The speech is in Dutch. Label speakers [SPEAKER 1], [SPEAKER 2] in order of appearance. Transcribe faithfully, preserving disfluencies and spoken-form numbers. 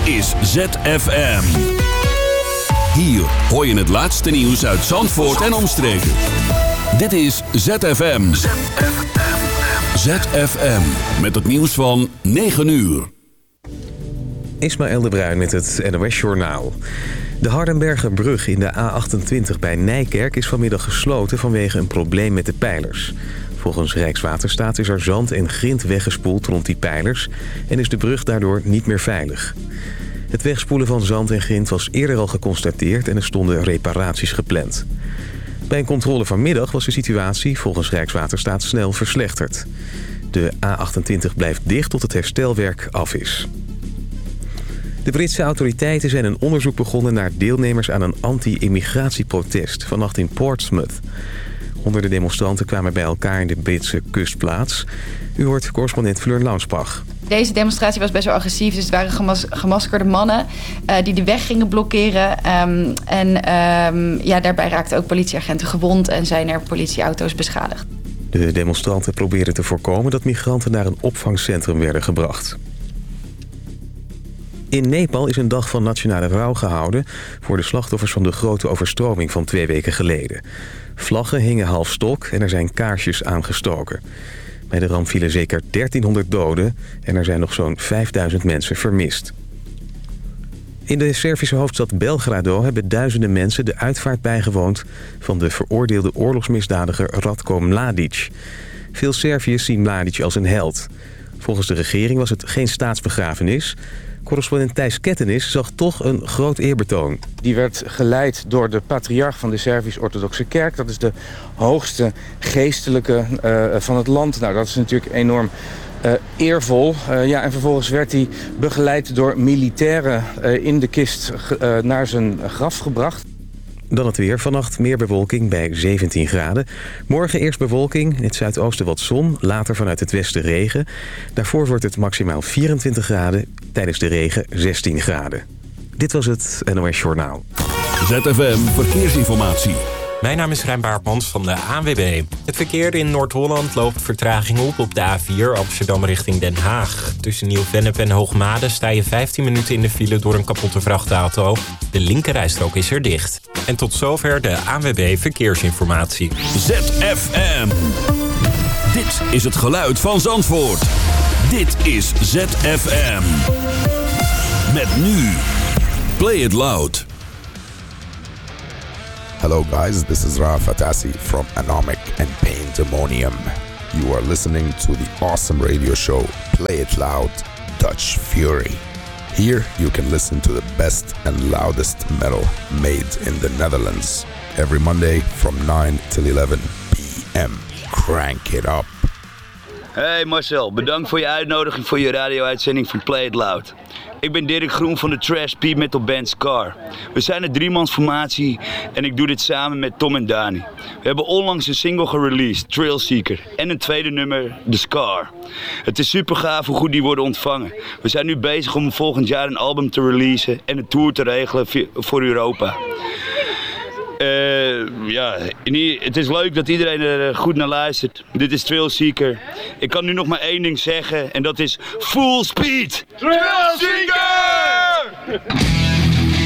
[SPEAKER 1] is Z F M. Hier hoor je het laatste nieuws uit Zandvoort en omstreken. Dit is Z F M. Z F M. Z F M. Met het nieuws van negen uur.
[SPEAKER 2] Ismaël de Bruin met het N O S Journaal. De Hardenbergerbrug in de A achtentwintig bij Nijkerk is vanmiddag gesloten vanwege een probleem met de pijlers. Volgens Rijkswaterstaat is er zand en grind weggespoeld rond die pijlers en is de brug daardoor niet meer veilig. Het wegspoelen van zand en grind was eerder al geconstateerd en er stonden reparaties gepland. Bij een controle vanmiddag was de situatie volgens Rijkswaterstaat snel verslechterd. De A achtentwintig blijft dicht tot het herstelwerk af is. De Britse autoriteiten zijn een onderzoek begonnen naar deelnemers aan een anti-immigratieprotest vannacht in Portsmouth. Honderden demonstranten kwamen bij elkaar in de Britse kustplaats. U hoort correspondent Fleur Launsbach.
[SPEAKER 3] Deze demonstratie was best wel agressief. Dus het waren gemas- gemaskerde mannen uh, die de weg gingen blokkeren. Um, en um, ja, daarbij raakten ook politieagenten gewond en zijn er politieauto's beschadigd.
[SPEAKER 2] De demonstranten probeerden te voorkomen dat migranten naar een opvangcentrum werden gebracht. In Nepal is een dag van nationale rouw gehouden voor de slachtoffers van de grote overstroming van twee weken geleden. Vlaggen hingen half stok en er zijn kaarsjes aangestoken. Bij de ramp vielen zeker dertienhonderd doden en er zijn nog zo'n vijfduizend mensen vermist. In de Servische hoofdstad Belgrado hebben duizenden mensen de uitvaart bijgewoond van de veroordeelde oorlogsmisdadiger Ratko Mladic. Veel Serviërs zien Mladic als een held. Volgens de regering was het geen staatsbegrafenis. Correspondent Thijs Kettenis zag toch een groot eerbetoon.
[SPEAKER 4] Die werd geleid door de patriarch van de Servisch-Orthodoxe Kerk. Dat is de hoogste geestelijke uh, van het land. Nou, dat is natuurlijk enorm uh, eervol. Uh, ja, en vervolgens werd hij begeleid door militairen uh, in de kist uh, naar zijn graf gebracht.
[SPEAKER 2] Dan het weer. Vannacht meer bewolking bij zeventien graden. Morgen eerst bewolking, in het zuidoosten wat zon, later vanuit het westen regen. Daarvoor wordt het maximaal vierentwintig graden, tijdens de regen zestien graden. Dit was het N O S Journaal.
[SPEAKER 1] Z F M Verkeersinformatie.
[SPEAKER 5] Mijn naam is Rijn Baartmans van de A N W B. Het verkeer in Noord-Holland loopt vertraging op op de A vier Amsterdam richting Den Haag. Tussen Nieuw-Vennep en Hoogmade sta je vijftien minuten in de file door een kapotte vrachtauto. De linkerrijstrook is er dicht. En tot zover de A N W B Verkeersinformatie.
[SPEAKER 1] Z F M. Dit is het geluid van Zandvoort. Dit is Z F M. Met nu. Play It Loud.
[SPEAKER 6] Hello guys, this is Ra Fatasi from Anomic and Pandemonium. You are listening to the awesome radio show Play It Loud, Dutch Fury. Here you can listen to the best and loudest metal made in the Netherlands. Every Monday from nine till eleven p m. Crank it up.
[SPEAKER 7] Hey Marcel, bedankt voor je uitnodiging voor je radio-uitzending van Play It Loud. Ik ben Dirk Groen van de trash speed metal band Scar. We zijn een driemansformatie en ik doe dit samen met Tom en Dani. We hebben onlangs een single gereleased, Trail Seeker, en een tweede nummer, The Scar. Het is super gaaf hoe goed die worden ontvangen. We zijn nu bezig om volgend jaar een album te releasen en een tour te regelen voor Europa. Uh, ja, het is leuk dat iedereen er goed naar luistert. Dit is Trail Seeker. Ik kan nu nog maar één ding zeggen en dat is full speed! Trail Seeker!